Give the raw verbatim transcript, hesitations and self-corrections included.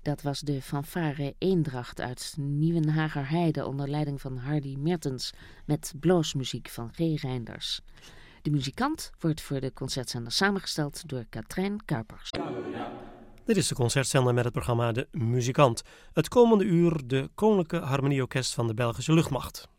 Dat was de fanfare Eendracht uit Nieuwenhagerheide onder leiding van Hardy Mertens met bloosmuziek van G. Reinders. De muzikant wordt voor de concertzender samengesteld door Katrijn Kuipers. Dit is de concertzender met het programma De Muzikant. Het komende uur de Koninklijke Harmonieorkest van de Belgische Luchtmacht.